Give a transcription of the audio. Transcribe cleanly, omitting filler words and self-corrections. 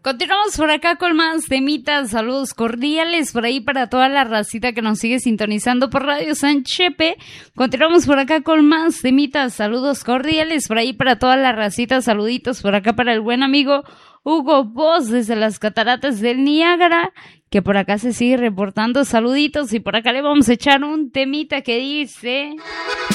Continuamos por acá con más temitas, saludos cordiales por ahí para toda la racita que nos sigue sintonizando por Radio San Chepe. Continuamos por acá con más temitas, saludos cordiales por ahí para toda la racita, saluditos por acá para el buen amigo Hugo Boss desde las cataratas del Niágara, que por acá se sigue reportando saluditos y por acá le vamos a echar un temita que dice...